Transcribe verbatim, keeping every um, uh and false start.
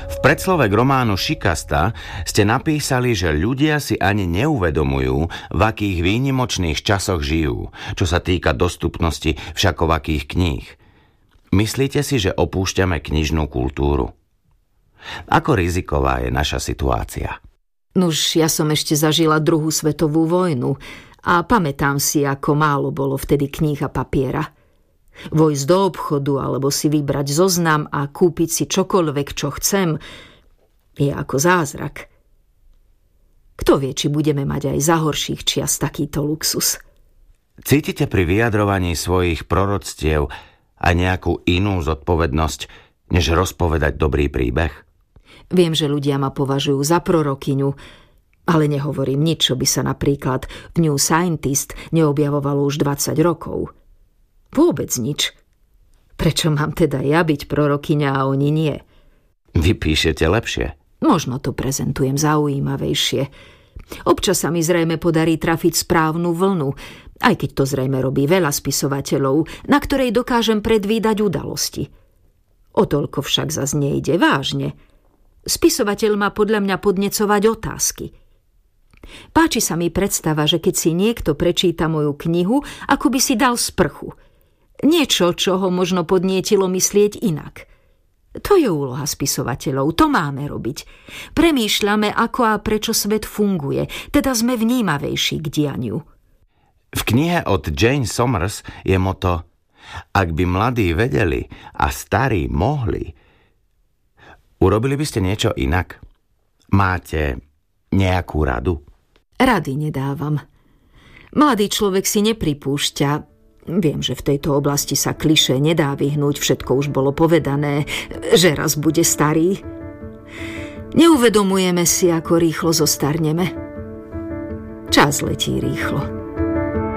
V predslove k románu Šikasta ste napísali, že ľudia si ani neuvedomujú, v akých výnimočných časoch žijú, čo sa týka dostupnosti všakovakých kníh. Myslíte si, že opúšťame knižnú kultúru? Ako riziková je naša situácia? Nuž, ja som ešte zažila druhú svetovú vojnu a pamätám si, ako málo bolo vtedy kníh a papiera. Vojsť do obchodu alebo si vybrať zoznam a kúpiť si čokoľvek, čo chcem, je ako zázrak. Kto vie, či budeme mať aj za horších čias takýto luxus. Cítite pri vyjadrovaní svojich proroctiev aj nejakú inú zodpovednosť, než rozpovedať dobrý príbeh? Viem, že ľudia ma považujú za prorokyňu, ale nehovorím nič, čo by sa napríklad v New Scientist neobjavovalo už dvadsať rokov. Vôbec nič. Prečo mám teda ja byť prorokyňa a oni nie? Vy píšete lepšie. Možno to prezentujem zaujímavejšie. Občas sa mi zrejme podarí trafiť správnu vlnu, aj keď to zrejme robí veľa spisovateľov, na ktorej dokážem predvídať udalosti. O toľko však zas nejde vážne. Spisovateľ má podľa mňa podnecovať otázky. Páči sa mi predstava, že keď si niekto prečíta moju knihu, ako by si dal sprchu. Niečo, čo ho možno podnietilo myslieť inak. To je úloha spisovateľov, to máme robiť. Premýšľame, ako a prečo svet funguje, teda sme vnímavejší k dianiu. V knihe od Jane Somers je moto: Ak by mladí vedeli a starí mohli. Urobili by ste niečo inak? Máte nejakú radu? Rady nedávam. Mladý človek si nepripúšťa. Viem, že v tejto oblasti sa klišé nedá vyhnúť, všetko už bolo povedané, že raz bude starý. Neuvedomujeme si, ako rýchlo zostarneme. Čas letí rýchlo.